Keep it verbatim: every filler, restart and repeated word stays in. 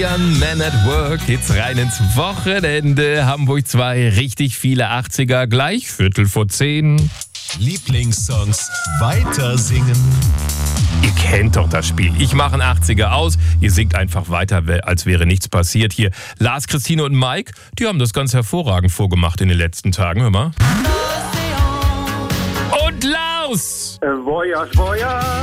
Christian, Man at Work, geht's rein ins Wochenende. Hamburg zwei, richtig viele achtziger, gleich Viertel vor zehn. Lieblingssongs weiter singen. Ihr kennt doch das Spiel. Ich mache einen achtziger aus, ihr singt einfach weiter, als wäre nichts passiert. Hier, Lars, Christine und Mike, die haben das ganz hervorragend vorgemacht in den letzten Tagen. Hör mal. Und Laus! Voyage, Voyage.